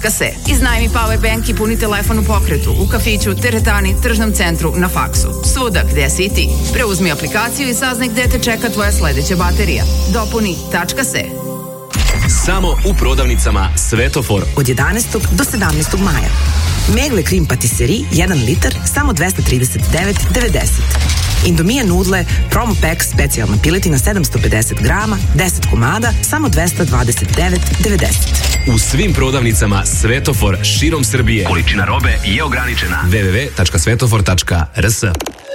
Tačka.se. Iznajmi powerbank i puni telefon u pokretu, u kafiću, teretani, tržnom centru, na faksu. Svuda gde si i ti. Preuzmi aplikaciju i saznaj gde te čeka tvoja sledeća baterija. Dopuni Tačka.se. Samo u prodavnicama Svetofor. Od 11. do 17. maja. Megle krim patisserie 1 litar samo 239,90. Indomije nudle promo pack specijalna piletina 750 grama, 10 komada, samo 229,90. U svim prodavnicama Svetofor širom Srbije. Količina robe je ograničena. www.svetofor.rs